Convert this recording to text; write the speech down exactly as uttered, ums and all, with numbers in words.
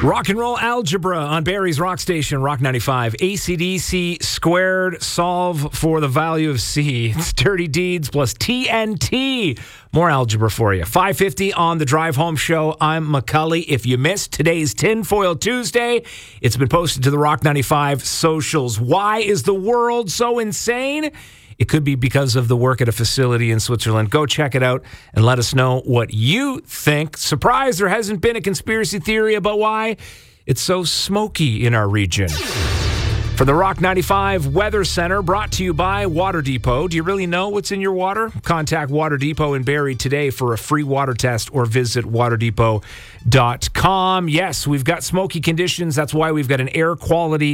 Rock and roll algebra on Barrie's Rock Station, Rock ninety-five. A C D C squared, solve for the value of C. It's Dirty Deeds plus T N T. More algebra for you. five fifty on the Drive Home Show. I'm McCully. If you missed today's Tinfoil Tuesday, it's been posted to the Rock ninety-five socials. Why is the world so insane? It could be because of the work at a facility in Switzerland. Go check it out and let us know what you think. Surprised there hasn't been a conspiracy theory about why it's so smoky in our region. For the Rock ninety-five Weather Center, brought to you by Water Depot. Do you really know what's in your water? Contact Water Depot in Barrie today for a free water test or visit water depot dot com. Yes, we've got smoky conditions. That's why we've got an air quality